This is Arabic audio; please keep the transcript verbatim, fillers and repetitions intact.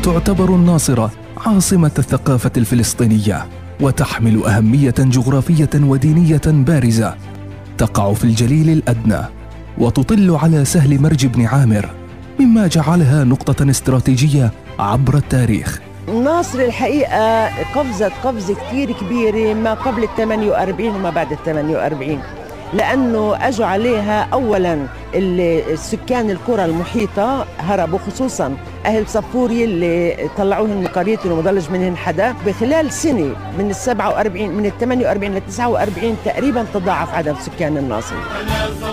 تعتبر الناصرة عاصمة الثقافة الفلسطينية، وتحمل أهمية جغرافية ودينية بارزة. تقع في الجليل الأدنى وتطل على سهل مرج بن عامر، مما جعلها نقطة استراتيجية عبر التاريخ. الناصر الحقيقة قفزت قفزة كتير كبيرة ما قبل الثمانية وأربعين وما بعد الثمانية وأربعين، لأنه أجوا عليها أولاً السكان القرى المحيطة هربوا، خصوصاً أهل صفوري اللي طلعوهن من قريتهم وما ضلش منهن حدا. بخلال سنة من السبعة وأربعين من الثمانية وأربعين للتسعة وأربعين تقريباً تضاعف عدد سكان الناصر.